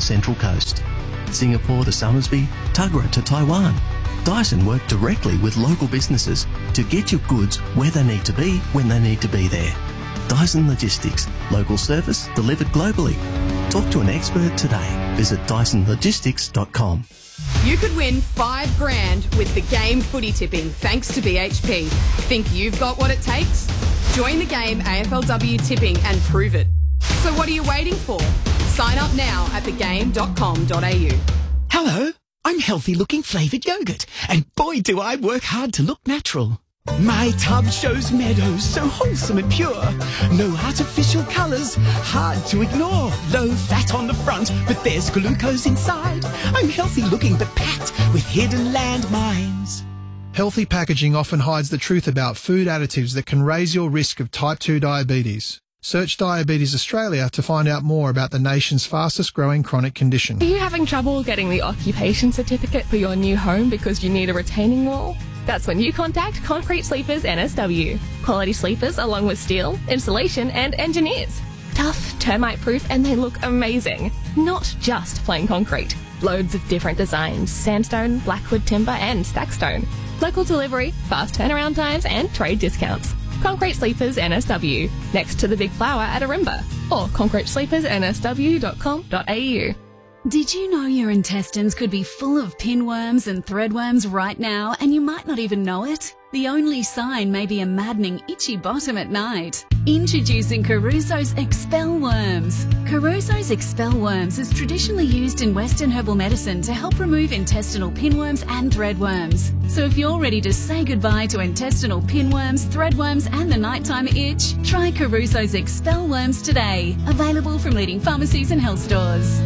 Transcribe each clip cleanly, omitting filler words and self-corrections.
Central Coast. Singapore to Somersby, Tuggerah to Taiwan. Dyson work directly with local businesses to get your goods where they need to be when they need to be there. Dyson Logistics. Local service delivered globally. Talk to an expert today. Visit dysonlogistics.com. You could win $5,000 with the game footy tipping thanks to BHP. Think you've got what it takes? Join the game AFLW tipping and prove it. So what are you waiting for? Sign up now at thegame.com.au. Hello, I'm healthy looking flavoured yogurt, and boy do I work hard to look natural. My tub shows meadows so wholesome and pure. No artificial colours, hard to ignore. Low fat on the front, but there's glucose inside. I'm healthy looking but packed with hidden landmines. Healthy packaging often hides the truth about food additives that can raise your risk of type 2 diabetes. Search Diabetes Australia to find out more about the nation's fastest growing chronic condition. Are you having trouble getting the occupation certificate for your new home because you need a retaining wall? That's when you contact Concrete Sleepers NSW. Quality sleepers along with steel, insulation and engineers. Tough, termite proof, and they look amazing. Not just plain concrete. Loads of different designs, sandstone, blackwood timber and stackstone. Local delivery, fast turnaround times and trade discounts. Concrete Sleepers NSW, next to the Big Flower at Arimba, or concretesleepersnsw.com.au. Did you know your intestines could be full of pinworms and threadworms right now and you might not even know it? The only sign may be a maddening itchy bottom at night. Introducing Caruso's Expel Worms. Caruso's Expel Worms is traditionally used in Western herbal medicine to help remove intestinal pinworms and threadworms. So if you're ready to say goodbye to intestinal pinworms, threadworms and the nighttime itch, try Caruso's Expel Worms today. Available from leading pharmacies and health stores.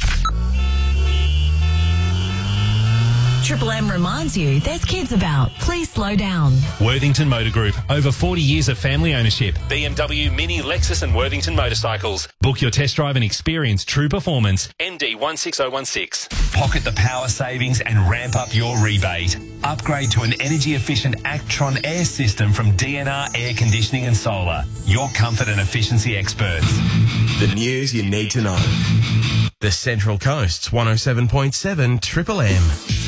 Triple M reminds you there's kids about. Please slow down. Worthington Motor Group. Over 40 years of family ownership. BMW, Mini, Lexus and Worthington Motorcycles. Book your test drive and experience true performance. ND 16016. Pocket the power savings and ramp up your rebate. Upgrade to an energy-efficient Actron air system from DNR Air Conditioning and Solar. Your comfort and efficiency experts. The news you need to know. The Central Coast's 107.7 Triple M.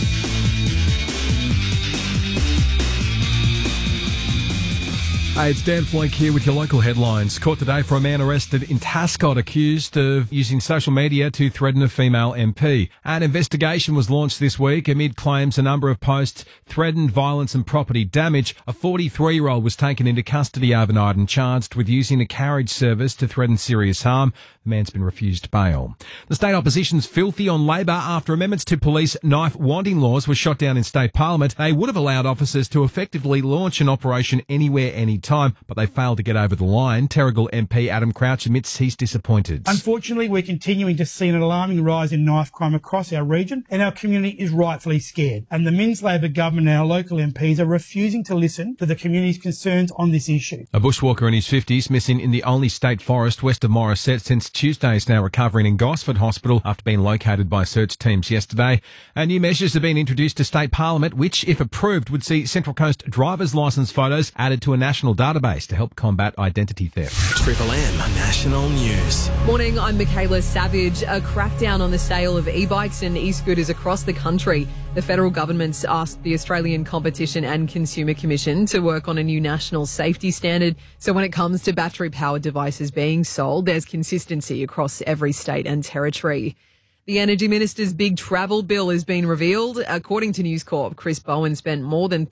Hey, it's Dan Flake here with your local headlines. Caught today for a man arrested in Tascott accused of using social media to threaten a female MP. An investigation was launched this week amid claims a number of posts threatened violence and property damage. A 43-year-old was taken into custody overnight and charged with using a carriage service to threaten serious harm. The man's been refused bail. The state opposition's filthy on Labor after amendments to police knife wanting laws were shot down in state parliament. They would have allowed officers to effectively launch an operation anywhere, anytime, but they failed to get over the line. Terrigal MP Adam Crouch admits he's disappointed. Unfortunately, we're continuing to see an alarming rise in knife crime across our region, and our community is rightfully scared. And the Minns Labor government and our local MPs are refusing to listen to the community's concerns on this issue. A bushwalker in his 50s missing in the only state forest west of Morisset since Tuesday is now recovering in Gosford Hospital after being located by search teams yesterday. And new measures have been introduced to state parliament, which, if approved, would see Central Coast driver's licence photos added to a national database to help combat identity theft. Triple M National News. Morning, I'm Michaela Savage. A crackdown on the sale of e-bikes and e-scooters across the country. The federal government's asked the Australian Competition and Consumer Commission to work on a new national safety standard. So when it comes to battery-powered devices being sold, there's consistency across every state and territory. The Energy Minister's big travel bill has been revealed. According to News Corp, Chris Bowen spent more than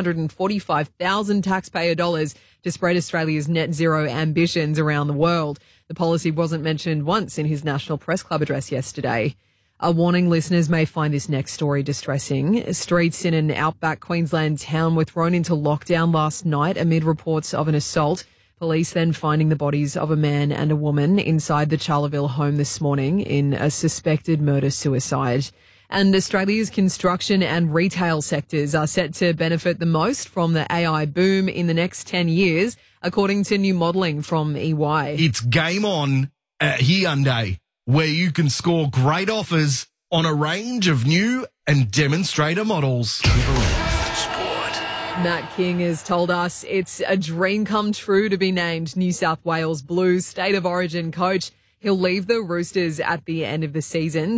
$345,000 taxpayer dollars to spread Australia's net zero ambitions around the world. The policy wasn't mentioned once in his National Press Club address yesterday. A warning, listeners may find this next story distressing. Streets in an outback Queensland town were thrown into lockdown last night amid reports of an assault. Police then finding the bodies of a man and a woman inside the Charleville home this morning in a suspected murder-suicide. And Australia's construction and retail sectors are set to benefit the most from the AI boom in the next 10 years, according to new modelling from EY. It's game on at Hyundai, where you can score great offers on a range of new and demonstrator models. Matt King has told us it's a dream come true to be named New South Wales Blues State of Origin coach. He'll leave the Roosters at the end of the season.